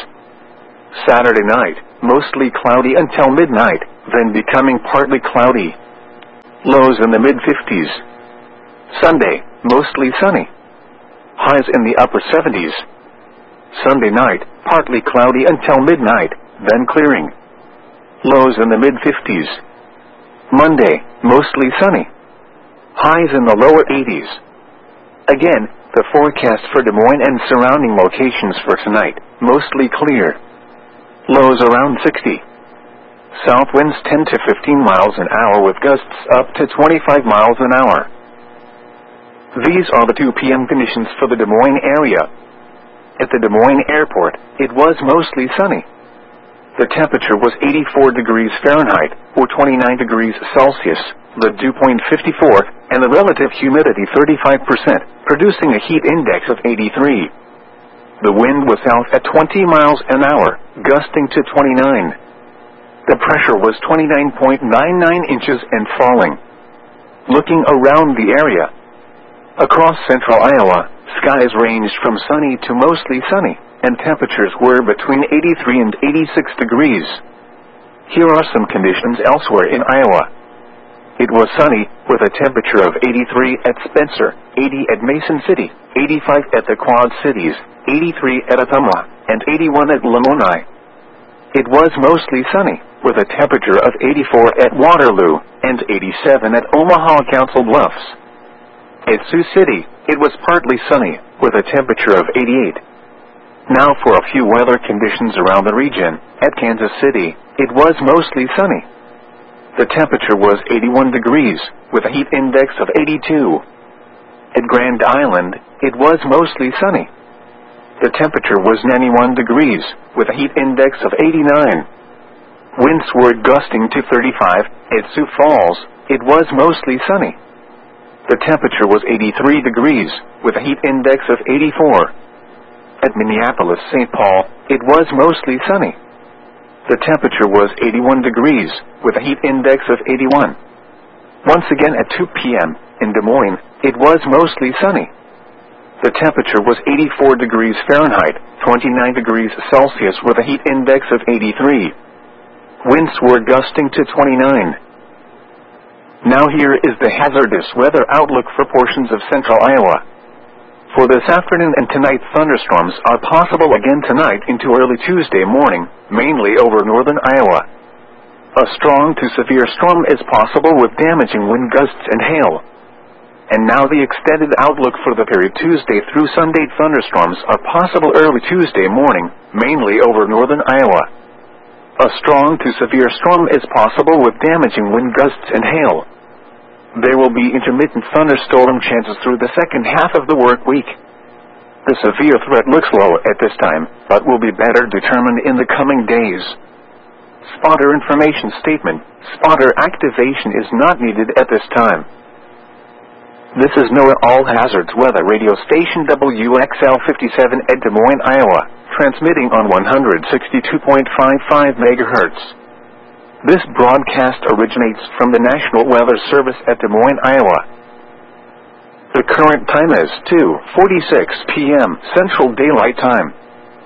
Saturday night, mostly cloudy until midnight, then becoming partly cloudy. Lows in the mid-50s. Sunday, mostly sunny. Highs in the upper 70s. Sunday night, partly cloudy until midnight, then clearing. Lows in the mid-50s. Monday, mostly sunny. Highs in the lower 80s. Again, the forecast for Des Moines and surrounding locations for tonight, mostly clear. Lows around 60. South winds 10 to 15 miles an hour with gusts up to 25 miles an hour. These are the 2 p.m. conditions for the Des Moines area. At the Des Moines airport, it was mostly sunny. The temperature was 84 degrees Fahrenheit, or 29 degrees Celsius, the dew point 54, and the relative humidity 35%, producing a heat index of 83. The wind was south at 20 miles an hour, gusting to 29. The pressure was 29.99 inches and falling. Looking around the area, across central Iowa, skies ranged from sunny to mostly sunny, and temperatures were between 83 and 86 degrees. Here are some conditions elsewhere in Iowa. It was sunny, with a temperature of 83 at Spencer, 80 at Mason City, 85 at the Quad Cities, 83 at Ottumwa, and 81 at Lamoni. It was mostly sunny, with a temperature of 84 at Waterloo, and 87 at Omaha Council Bluffs. At Sioux City, it was partly sunny, with a temperature of 88. Now for a few weather conditions around the region. At Kansas City, it was mostly sunny. The temperature was 81 degrees, with a heat index of 82. At Grand Island, it was mostly sunny. The temperature was 91 degrees, with a heat index of 89. Winds were gusting to 35. At Sioux Falls, it was mostly sunny. The temperature was 83 degrees, with a heat index of 84. At Minneapolis-St. Paul, it was mostly sunny. The temperature was 81 degrees, with a heat index of 81. Once again at 2 p.m., in Des Moines, it was mostly sunny. The temperature was 84 degrees Fahrenheit, 29 degrees Celsius, with a heat index of 83. Winds were gusting to 29. Now here is the hazardous weather outlook for portions of central Iowa. For this afternoon and tonight, thunderstorms are possible again tonight into early Tuesday morning, mainly over northern Iowa. A strong to severe storm is possible with damaging wind gusts and hail. And now the extended outlook for the period Tuesday through Sunday. Thunderstorms are possible early Tuesday morning, mainly over northern Iowa. A strong to severe storm is possible with damaging wind gusts and hail. There will be intermittent thunderstorm chances through the second half of the work week. The severe threat looks low at this time, but will be better determined in the coming days. Spotter information statement. Spotter activation is not needed at this time. This is NOAA All Hazards Weather Radio Station WXL 57 at Des Moines, Iowa, transmitting on 162.55 MHz. This broadcast originates from the National Weather Service at Des Moines, Iowa. The current time is 2:46 p.m. Central Daylight Time.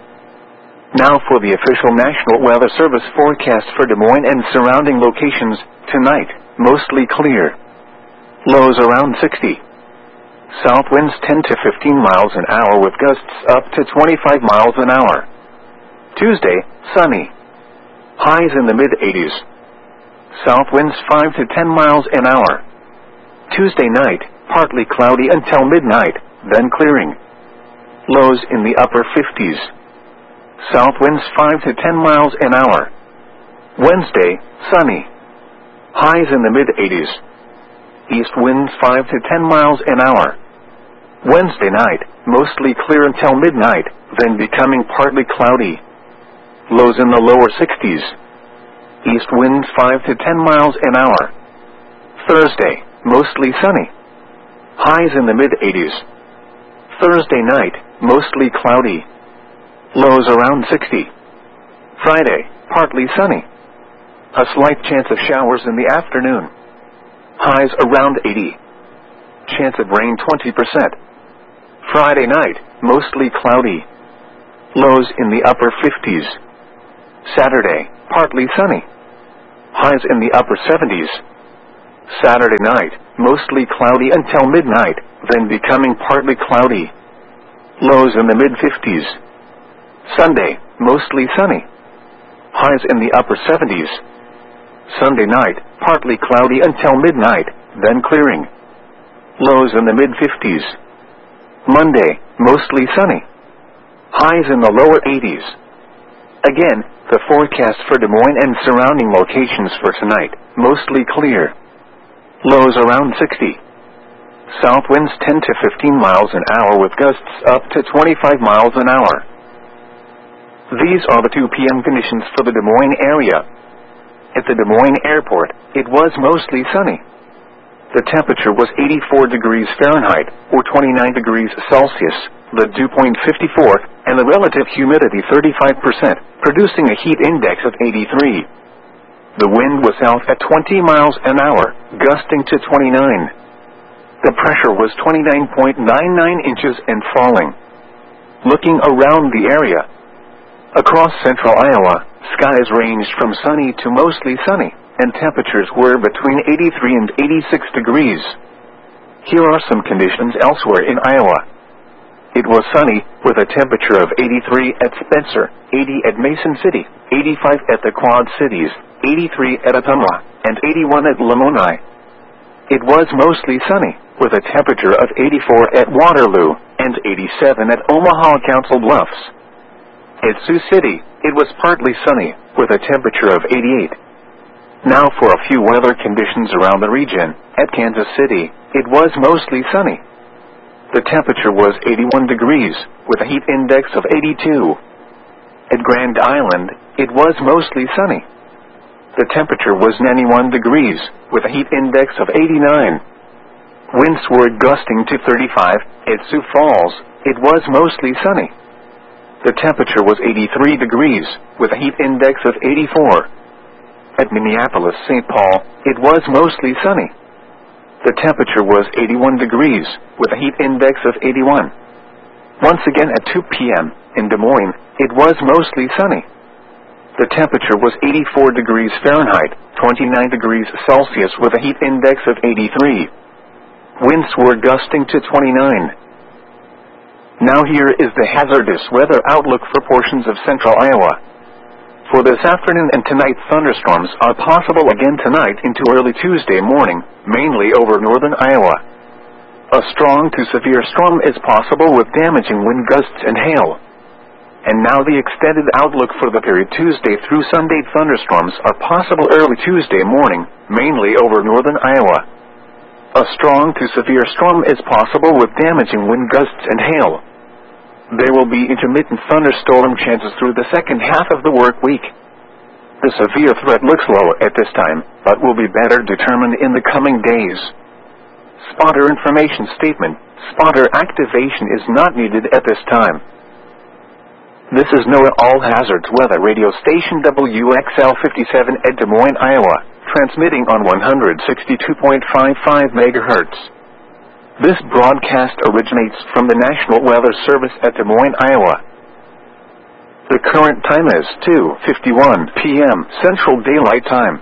Now for the official National Weather Service forecast for Des Moines and surrounding locations. Tonight, mostly clear. Lows around 60. South winds 10 to 15 miles an hour with gusts up to 25 miles an hour. Tuesday, sunny. Highs in the mid-80s. South winds 5 to 10 miles an hour. Tuesday night, partly cloudy until midnight, then clearing. Lows in the upper 50s. South winds 5 to 10 miles an hour. Wednesday, sunny. Highs in the mid-80s. East winds 5 to 10 miles an hour. Wednesday night, mostly clear until midnight, then becoming partly cloudy. Lows in the lower 60s. East winds 5 to 10 miles an hour. Thursday, mostly sunny. Highs in the mid-80s. Thursday night, mostly cloudy. Lows around 60. Friday, partly sunny. A slight chance of showers in the afternoon. Highs around 80. Chance of rain 20%. Friday night, mostly cloudy. Lows in the upper 50s. Saturday, partly sunny. Highs in the upper 70s. Saturday night, mostly cloudy until midnight, then becoming partly cloudy. Lows in the mid-50s. Sunday, mostly sunny. Highs in the upper 70s. Sunday night, partly cloudy until midnight, then clearing. Lows in the mid-50s. Monday, mostly sunny. Highs in the lower 80s. Again, the forecast for Des Moines and surrounding locations for tonight, mostly clear. Lows around 60. South winds 10 to 15 miles an hour with gusts up to 25 miles an hour. These are the 2 p.m. conditions for the Des Moines area. At the Des Moines airport, it was mostly sunny. The temperature was 84 degrees Fahrenheit, or 29 degrees Celsius, the dew point 54, and the relative humidity 35%, producing a heat index of 83. The wind was south at 20 miles an hour, gusting to 29. The pressure was 29.99 inches and falling. Looking around the area, across central Iowa, skies ranged from sunny to mostly sunny, and temperatures were between 83 and 86 degrees. Here are some conditions elsewhere in Iowa. It was sunny, with a temperature of 83 at Spencer, 80 at Mason City, 85 at the Quad Cities, 83 at Ottumwa, and 81 at Lamoni. It was mostly sunny, with a temperature of 84 at Waterloo, and 87 at Omaha Council Bluffs. At Sioux City, it was partly sunny, with a temperature of 88. Now for a few weather conditions around the region. At Kansas City, it was mostly sunny. The temperature was 81 degrees, with a heat index of 82. At Grand Island, it was mostly sunny. The temperature was 91 degrees, with a heat index of 89. Winds were gusting to 35. At Sioux Falls, it was mostly sunny. The temperature was 83 degrees, with a heat index of 84. At Minneapolis-St. Paul, it was mostly sunny. The temperature was 81 degrees, with a heat index of 81. Once again at 2 p.m., in Des Moines, it was mostly sunny. The temperature was 84 degrees Fahrenheit, 29 degrees Celsius, with a heat index of 83. Winds were gusting to 29. Now here is the hazardous weather outlook for portions of central Iowa. For this afternoon and tonight, thunderstorms are possible again tonight into early Tuesday morning, mainly over northern Iowa. A strong to severe storm is possible with damaging wind gusts and hail. And now the extended outlook for the period Tuesday through Sunday. Thunderstorms are possible early Tuesday morning, mainly over northern Iowa. A strong to severe storm is possible with damaging wind gusts and hail. There will be intermittent thunderstorm chances through the second half of the work week. The severe threat looks low at this time, but will be better determined in the coming days. Spotter information statement. Spotter activation is not needed at this time. This is NOAA All Hazards Weather Radio Station WXL 57 at Des Moines, Iowa, transmitting on 162.55 MHz. This broadcast originates from the National Weather Service at Des Moines, Iowa. The current time is 2:51 p.m. Central Daylight Time.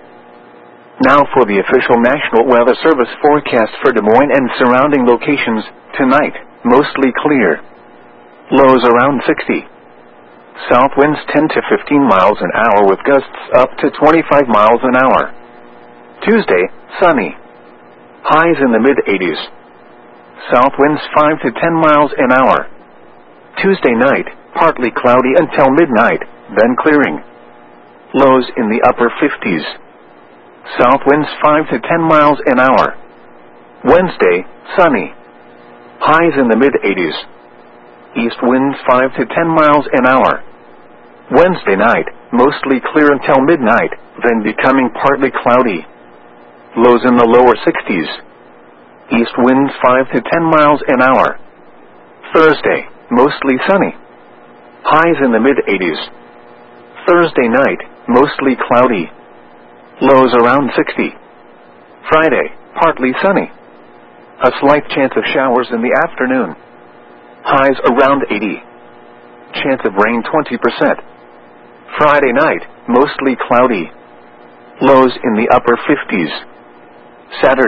Now for the official National Weather Service forecast for Des Moines and surrounding locations. Tonight, mostly clear. Lows around 60. South winds 10 to 15 miles an hour with gusts up to 25 miles an hour. Tuesday, sunny. Highs in the mid-80s. South winds 5 to 10 miles an hour. Tuesday night, partly cloudy until midnight, then clearing. Lows in the upper 50s. South winds 5 to 10 miles an hour. Wednesday, sunny. Highs in the mid-80s. East winds 5 to 10 miles an hour. Wednesday night, mostly clear until midnight, then becoming partly cloudy. Lows in the lower 60s. East winds 5 to 10 miles an hour. Thursday, mostly sunny. Highs in the mid-80s. Thursday night, mostly cloudy. Lows around 60. Friday, partly sunny. A slight chance of showers in the afternoon. Highs around 80. Chance of rain 20%. Friday night, mostly cloudy. Lows in the upper 50s. Saturday.